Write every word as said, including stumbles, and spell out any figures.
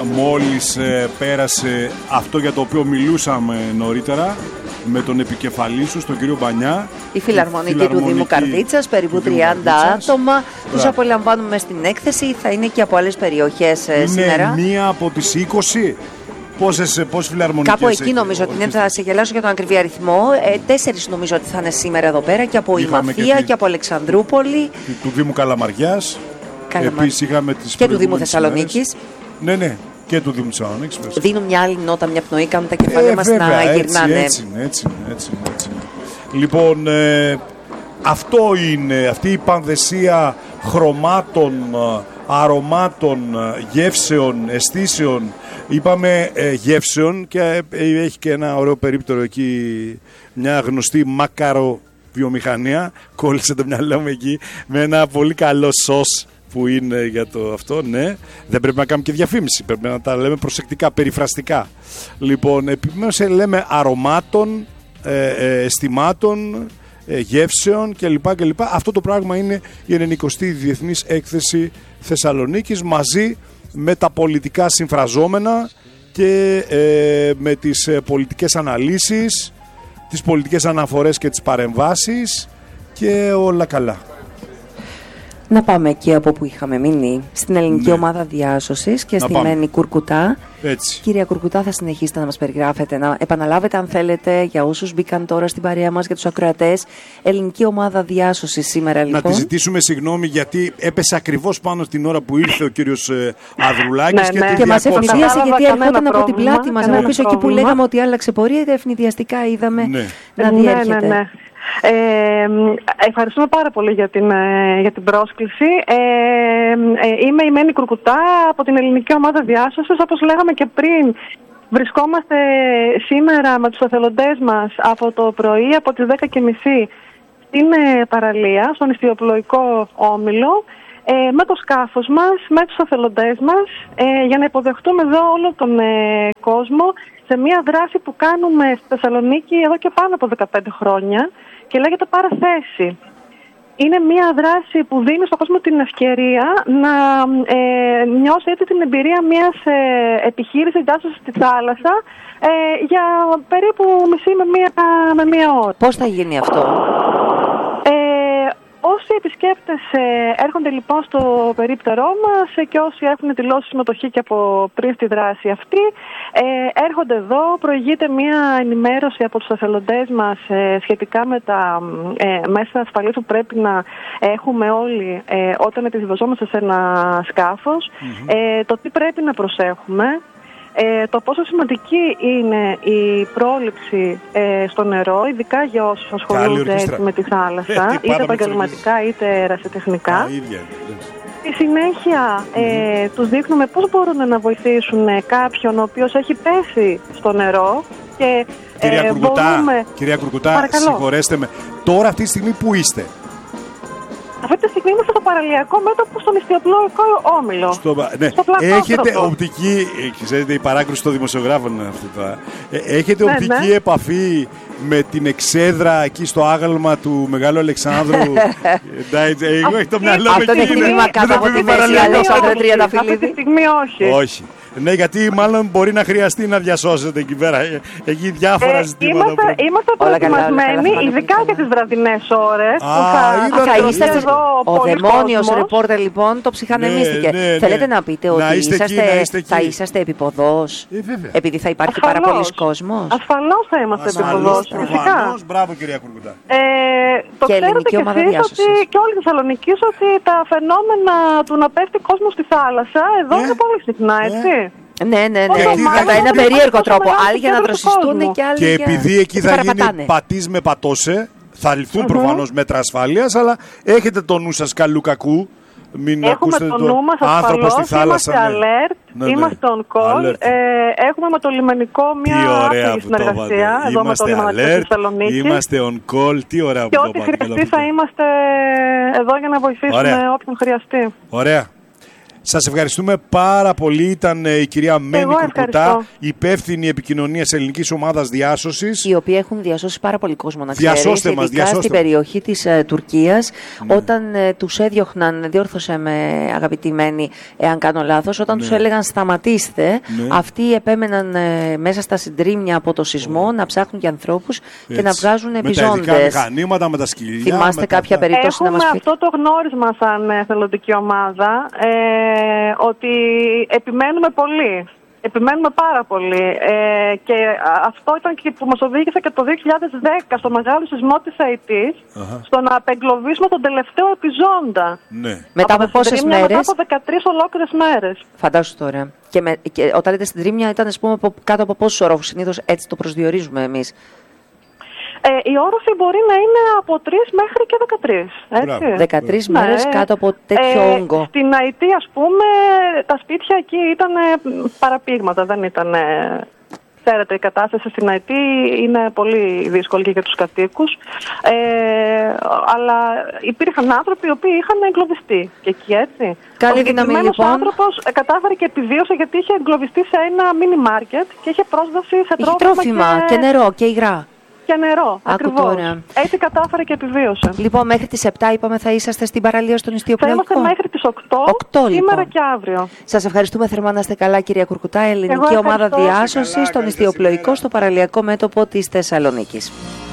μόλις ε, πέρασε αυτό για το οποίο μιλούσαμε νωρίτερα με τον επικεφαλή σου, τον κύριο Μπανιά. Η φιλαρμονική, η φιλαρμονική του Δήμου Καρδίτσας, περίπου τριάντα άτομα. Τους απολαμβάνουμε στην έκθεση, θα είναι και από άλλες περιοχές είναι σήμερα. Είναι μία από τις είκοσι. Πόσες, πόσες φιλαρμονικές? Κάπου εκεί νομίζω ότι είναι, θα σε γελάσω για τον ακριβή αριθμό. Ε, τέσσερις νομίζω ότι θα είναι σήμερα εδώ πέρα, και από Ημαθία και, και από Αλεξανδρούπολη. Του Δήμου Καλαμαριάς. Καλαμα... Επίσης είχαμε τις και του Δήμου Θεσσαλονίκης. Ναι, ναι. Και του Δήμου Θεσσαλονίκης. Δίνουν μια άλλη νότα, μια πνοή, κάνουν τα κεφάλια ε, μας βέβαια, να έτσι, γυρνάνε. Έτσι είναι, έτσι είναι, έτσι είναι, έτσι είναι. Λοιπόν, ε, αυτό είναι, αυτή η πανδεσία χρωμάτων, αρωμάτων, γεύσεων, αισθήσεων. Είπαμε ε, γεύσεων και ε, έχει και ένα ωραίο περίπτερο εκεί, μια γνωστή μάκαρο βιομηχανία. Κόλλησε το μυαλό μου εκεί με ένα πολύ καλό σος που είναι για το αυτό, ναι. Δεν πρέπει να κάνουμε και διαφήμιση, πρέπει να τα λέμε προσεκτικά, περιφραστικά. Λοιπόν, επιμένως λέμε αρωμάτων, ε, ε, αισθημάτων, ε, γεύσεων κλπ, κλπ. Αυτό το πράγμα είναι η ενενηκοστή Διεθνής Έκθεση Θεσσαλονίκης, μαζί με τα πολιτικά συμφραζόμενα και ε, με τις ε, πολιτικές αναλύσεις, τις πολιτικές αναφορές και τις παρεμβάσεις και όλα καλά. Να πάμε εκεί από που είχαμε μείνει, στην ελληνική ναι. ομάδα διάσωσης και να στη πάμε. Μένη Κουρκουτά. Έτσι. Κυρία Κουρκουτά, θα συνεχίσετε να μας περιγράφετε, να επαναλάβετε αν θέλετε για όσους μπήκαν τώρα στην παρέα μας, για τους ακροατές. Ελληνική ομάδα διάσωσης σήμερα λοιπόν. Να τη ζητήσουμε συγγνώμη γιατί έπεσε ακριβώς πάνω στην ώρα που ήρθε ο κύριος ε, Αδρουλάκης ναι, και, ναι. τη και μας ευνηδίασε γιατί ερχόταν από την πλάτη μας. Από πίσω εκεί που λέγαμε ότι άλλαξε πορεία, ευνηδιαστικά είδαμε ναι. να διέρχεται. Ναι, ναι, ναι. Ε, ευχαριστούμε πάρα πολύ για την, για την πρόσκληση. Ε, ε, είμαι η Μένη Κουρκουτά από την Ελληνική Ομάδα Διάσωσης. Όπως λέγαμε και πριν, βρισκόμαστε σήμερα με τους εθελοντές μας από το πρωί, από τις δέκα και μισή στην παραλία, στον Ιστιοπλοϊκό Όμιλο, ε, με το σκάφος μας, με τους εθελοντές μας, ε, για να υποδεχτούμε εδώ όλο τον ε, κόσμο σε μια δράση που κάνουμε στη Θεσσαλονίκη εδώ και πάνω από δεκαπέντε χρόνια και λέγεται Παραθέση. Είναι μια δράση που δίνει στον κόσμο την ευκαιρία να ε, νιώσει έτσι την εμπειρία μιας ε, επιχείρησης διάσωσης στη θάλασσα ε, για περίπου μισή με μία, με μία ώρα. Πώς θα γίνει αυτό? Ε, όσοι επισκέπτες ε, έρχονται λοιπόν στο περίπτερό μας ε, και όσοι έχουν δηλώσει συμμετοχή και από πριν στη δράση αυτή, ε, έρχονται εδώ, προηγείται μια ενημέρωση από τους εθελοντές μας ε, σχετικά με τα ε, μέσα ασφαλής που πρέπει να έχουμε όλοι ε, όταν επιβιβαζόμαστε σε ένα σκάφος, mm-hmm. ε, το τι πρέπει να προσέχουμε. Ε, το πόσο σημαντική είναι η πρόληψη ε, στο νερό, ειδικά για όσους ασχολούνται με τη θάλασσα, είτε επαγγελματικά είτε ερασιτεχνικά. Στη συνέχεια ε, τους δείχνουμε πώς μπορούν να βοηθήσουν κάποιον ο οποίος έχει πέσει στο νερό. Και, ε, κυρία Κουρκουτά, μπορούμε... κυρία Κουρκουτά συγχωρέστε με, τώρα αυτή τη στιγμή που είστε? Αυτή τη στιγμή είμαστε στο παραλιακό μέτωπο στον Ιστιοπλοϊκό Όμιλο. Στο, ναι. στο έχετε οπτική, ξέρετε η παράκρουση των δημοσιογράφων είναι αυτή τώρα. Ε, έχετε ναι, οπτική ναι. επαφή με την εξέδρα εκεί στο άγαλμα του Μεγάλου Αλεξάνδρου? Εγώ έχω το μυαλό μου εκεί. Αυτό είναι τμήμα κάτω από τη μέση Αλεξάνδρου Τριανταφυλλίδη. Αυτή τη στιγμή όχι. Όχι. Ναι, γιατί μάλλον μπορεί να χρειαστεί να διασώσετε εκεί πέρα. Εκεί διάφορα ε, ζητήματα. Είμαστε, είμαστε προετοιμασμένοι, ειδικά για τις βραδινές ώρες. Α, που θα, θα είσαστε εδώ ο δαιμόνιος ρεπόρτερ λοιπόν το ψυχανεμίστηκε. Ναι, ναι, ναι. Θέλετε να πείτε ότι να είστε είσαστε, εκεί, να είστε θα είσαστε επιποδός, ε, επειδή θα υπάρχει ασφαλώς, πάρα πολλής κόσμος? Ασφαλώς θα είμαστε επιποδός, φυσικά. Μπράβο κυρία Κουρκουτά. Ε, το και ξέρετε κι εσείς ότι, και όλοι οι Θεσσαλονικείς ότι τα φαινόμενα του να πέφτει κόσμο στη θάλασσα εδώ είναι πολύ συχνά, έτσι. Ναι, ναι, ναι. Κατά ένα περίεργο τρόπο. Άλλοι για να δροσιστούν και άλλοι. Και επειδή εκεί θα γίνει πατής με πατώσε, θα ληφθούν mm-hmm. προφανώς μέτρα ασφάλειας, αλλά έχετε το νου σας καλού κακού. Μην έχουμε το νου μας ασφαλώς, είμαστε ναι. alert, ναι, ναι. είμαστε on call. Ε, έχουμε με το λιμενικό μια άθλη συνεργασία εδώ με το λιμενικό της Θεσσαλονίκης. Είμαστε on call, τι ωραία και που ό,τι χρειαστεί θα είμαστε εδώ για να βοηθήσουμε ωραία. όποιον χρειαστεί. Ωραία. Σας ευχαριστούμε πάρα πολύ. Ήταν η κυρία Μένη Κουρκουτά, υπεύθυνη επικοινωνίας ελληνικής ομάδας διάσωσης. Οι οποίοι έχουν διασώσει πάρα πολύ κόσμο, να ξέρεις, διασώστε μας, ειδικά διασώστε. στην περιοχή της uh, Τουρκίας, ναι. όταν uh, τους έδιωχναν, διόρθωσε με αγαπητή Μένη, εάν κάνω λάθος, όταν ναι. τους έλεγαν σταματήστε, ναι. αυτοί επέμεναν uh, μέσα στα συντρίμμια από το σεισμό oh. να ψάχνουν για ανθρώπους και να βγάζουν επιζώντες. Με τα ειδικά μηχανήματα, με τα σκυλιά. Θυμάστε με κάποια τα... περίπτωση Έχουμε να μας πείτε? Αυτό το γνώρισμα σαν εθελοντική ομάδα, ε, ότι επιμένουμε πολύ. Επιμένουμε πάρα πολύ. Ε, και αυτό ήταν και που μας οδήγησε και το δύο χιλιάδες δέκα στο μεγάλο σεισμό της Αιτής, uh-huh. στο να απεγκλωβίσουμε τον τελευταίο επιζώντα. Ναι. Μετά από, από πόσες μέρες? Μετά από δεκατρείς ολόκληρες μέρες. Φαντάσου τώρα. Και, με, και όταν λέτε στην Τρίμια ήταν, ας πούμε, από, κάτω από πόσους ορόφους? Συνήθως έτσι το προσδιορίζουμε εμείς. Ε, η όροφη μπορεί να είναι από τρεις μέχρι και δεκατρείς. Έτσι. δεκατρείς ναι. μέρες κάτω από τέτοιο ε, όγκο. Στην Αιτή, ας πούμε, τα σπίτια εκεί ήταν παραπήγματα, δεν ήταν... Ξέρετε, η κατάσταση στην Αιτή είναι πολύ δύσκολη και για τους κατοίκους. Ε, αλλά υπήρχαν άνθρωποι οι οποίοι είχαν εγκλωβιστεί και εκεί, έτσι. Καλή δύναμη, λοιπόν. Ο άνθρωπος κατάφερε και επιβίωσε γιατί είχε εγκλωβιστεί σε ένα μίνι μάρκετ και είχε πρόσβαση σε τρόφιμα, τρόφιμα και... και νερό και υγρά. Και νερό, ακριβώς. Έτσι κατάφερε και επιβίωσε. Λοιπόν, μέχρι τις επτά είπαμε θα είσαστε στην παραλία στον Ιστιοπλοϊκό. Θα είμαστε μέχρι τις οκτώ, οκτώ σήμερα λοιπόν. Και αύριο. Σας ευχαριστούμε θερμά, να είστε καλά, κυρία Κουρκουτά. Ελληνική ομάδα διάσωσης στον Ιστιοπλοϊκό, στο παραλιακό μέτωπο της Θεσσαλονίκης.